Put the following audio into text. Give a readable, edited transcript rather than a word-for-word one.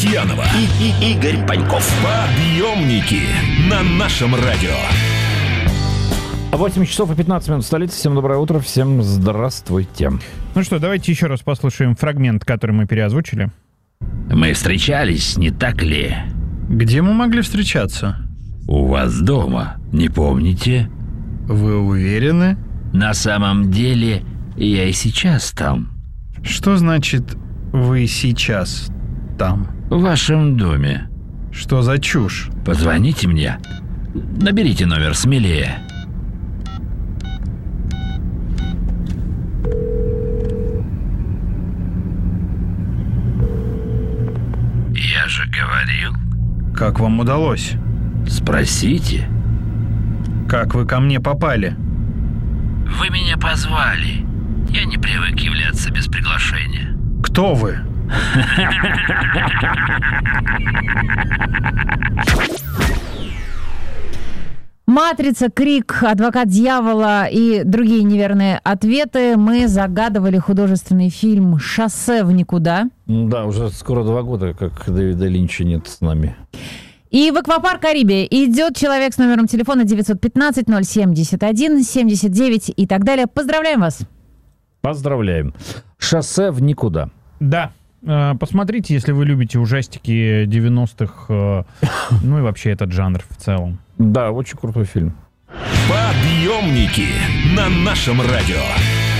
Лукьянова и Игорь Паньков. Подъемники на нашем радио. 8 часов и 15 минут в столице. Всем доброе утро, всем здравствуйте. Ну что, давайте еще раз послушаем фрагмент, который мы переозвучили. Мы встречались, не так ли? Где мы могли встречаться? У вас дома, не помните? Вы уверены? На самом деле, я и сейчас там. Что значит «вы сейчас там»? В вашем доме. Что за чушь? Позвоните мне. Наберите номер смелее. Я же говорил. Как вам удалось? Спросите. Как вы ко мне попали? Вы меня позвали. Я не привык являться без приглашения. Кто вы? «Матрица», «Крик», «Адвокат дьявола» и другие неверные ответы. Мы загадывали художественный фильм «Шоссе в никуда». Да, уже скоро 2 года, как Дэвида Линча нет с нами. И в аквапарк «Карибия» идет человек с номером телефона 915-071-79 и так далее. Поздравляем вас! Поздравляем. «Шоссе в никуда». Да. Посмотрите, если вы любите ужастики 90-х, ну и вообще этот жанр в целом. Да, очень крутой фильм. Подъемники на нашем радио.